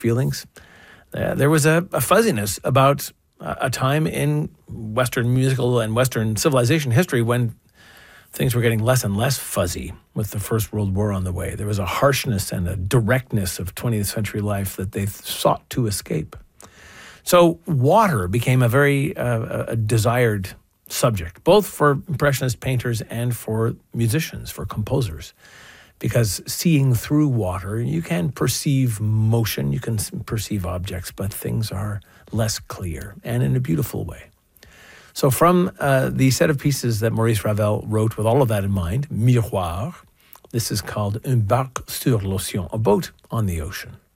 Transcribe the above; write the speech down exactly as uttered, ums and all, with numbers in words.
feelings. Uh, there was a, a fuzziness about a, a time in Western musical and Western civilization history when things were getting less and less fuzzy with the First World War on the way. There was a harshness and a directness of twentieth century life that they sought to escape. So water became a very uh, a desired subject, both for Impressionist painters and for musicians, for composers. Because seeing through water, you can perceive motion, you can perceive objects, but things are less clear, and in a beautiful way. So from uh, the set of pieces that Maurice Ravel wrote with all of that in mind, Miroir, this is called Un barque sur l'océan, a boat on the ocean.